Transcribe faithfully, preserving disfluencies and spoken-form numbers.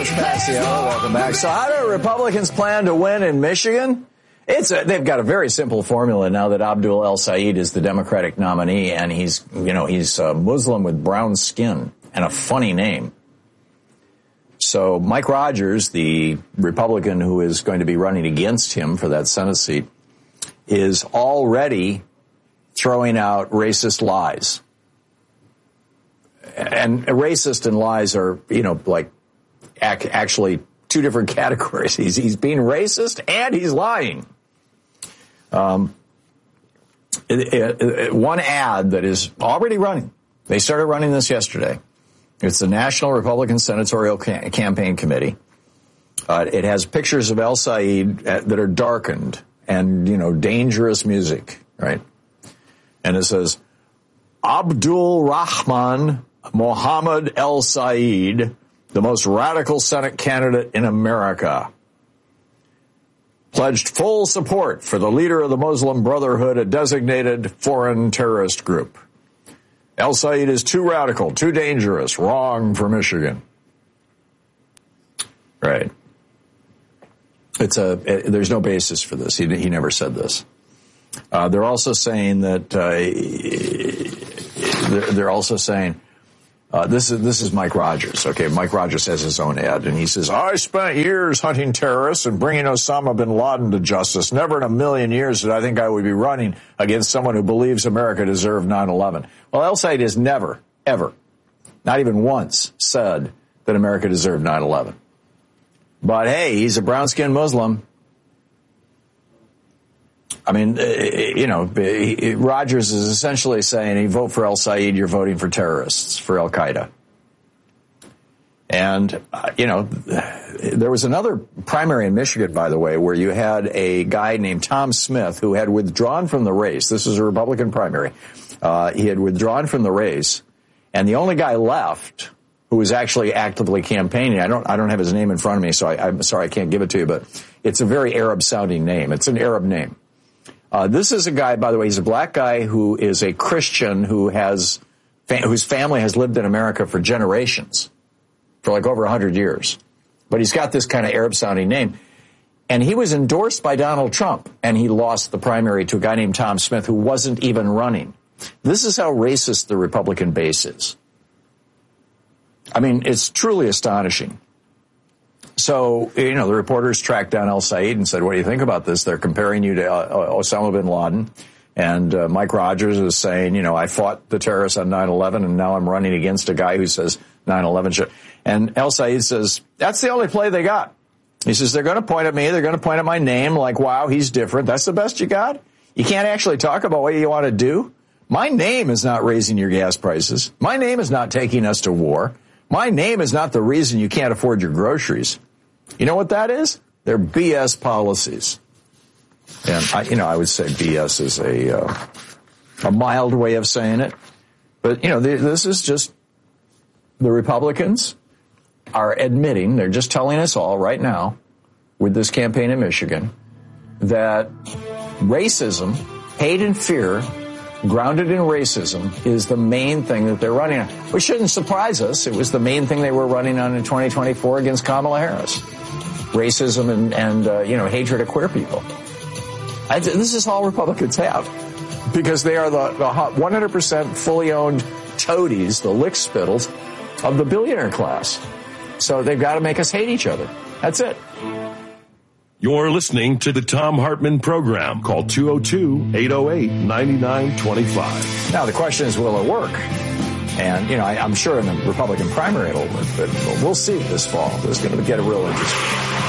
Rich Passio, welcome back. So how do Republicans plan to win in Michigan? It's a, they've got a very simple formula now that Abdul El-Sayed is the Democratic nominee, and he's, you know, he's a Muslim with brown skin and a funny name. So Mike Rogers, the Republican who is going to be running against him for that Senate seat, is already throwing out racist lies. And racist and lies are, you know, like ac- actually two different categories. He's, he's being racist and he's lying. Um, it, it, it, one ad that is already running. They started running this yesterday. It's the National Republican Senatorial Cam- Campaign Committee. Uh, it has pictures of El-Sayed that are darkened and, you know, dangerous music, right? And it says, Abdul Rahman Mohammed El-Sayed, the most radical Senate candidate in America, pledged full support for the leader of the Muslim Brotherhood, a designated foreign terrorist group. El-Sayed is too radical, too dangerous, wrong for Michigan. Right. It's a, it, there's no basis for this. He, he never said this. Uh, they're also saying that, uh, they're, they're also saying, Uh, this is this is Mike Rogers. Okay, Mike Rogers has his own ad, and he says, I spent years hunting terrorists and bringing Osama bin Laden to justice. Never in a million years did I think I would be running against someone who believes America deserved nine eleven. Well, El-Sayed has never, ever, not even once said that America deserved nine eleven. But hey, he's a brown-skinned Muslim. I mean, you know, Rogers is essentially saying, you vote for El-Sayed, you're voting for terrorists, for Al-Qaeda. And, uh, you know, there was another primary in Michigan, by the way, where you had a guy named Tom Smith who had withdrawn from the race. This is a Republican primary. Uh, he had withdrawn from the race, and the only guy left who was actually actively campaigning, I don't, I don't have his name in front of me, so I, I'm sorry I can't give it to you, but it's a very Arab-sounding name. It's an Arab name. Uh, this is a guy, by the way, he's a black guy who is a Christian who has, fa- whose family has lived in America for generations, for like over a hundred years. But he's got this kind of Arab-sounding name. And he was endorsed by Donald Trump, and he lost the primary to a guy named Tom Smith who wasn't even running. This is how racist the Republican base is. I mean, it's truly astonishing. So, you know, the reporters tracked down El-Sayed and said, what do you think about this? They're comparing you to uh, Osama bin Laden. And uh, Mike Rogers is saying, you know, I fought the terrorists on nine eleven, and now I'm running against a guy who says nine eleven should. And El-Sayed says, that's the only play they got. He says, they're going to point at me. They're going to point at my name like, wow, he's different. That's the best you got? You can't actually talk about what you want to do? My name is not raising your gas prices. My name is not taking us to war. My name is not the reason you can't afford your groceries. You know what that is? They're B S policies. And, I, you know, I would say B S is a uh, a mild way of saying it. But, you know, the, this is just the Republicans are admitting, they're just telling us all right now with this campaign in Michigan, that racism, hate and fear, grounded in racism, is the main thing that they're running on. Which shouldn't surprise us. It was the main thing they were running on in twenty twenty-four against Kamala Harris. Racism and, and uh, you know, hatred of queer people. I, this is all Republicans have. Because they are the, the one hundred percent fully owned toadies, the lick spittles, of the billionaire class. So they've got to make us hate each other. That's it. You're listening to the Thom Hartmann Program. Call two oh two, eight oh eight, nine nine two five. Now, the question is, will it work? And, you know, I, I'm sure in the Republican primary it'll work, but we'll see this fall. It's going to get real interesting.